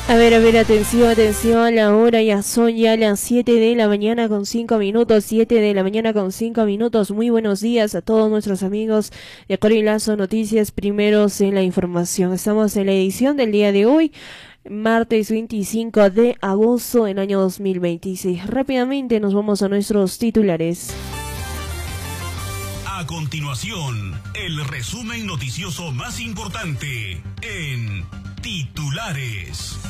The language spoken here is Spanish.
Atención, la hora ya son ya las 7 de la mañana con 5 minutos, 7 de la mañana con 5 minutos. Muy buenos días a todos nuestros amigos de Corilazo Noticias, primeros en la información. Estamos en la edición del día de hoy, martes 25 de agosto del año 2026. Rápidamente nos vamos a nuestros titulares. A continuación, el resumen noticioso más importante en titulares.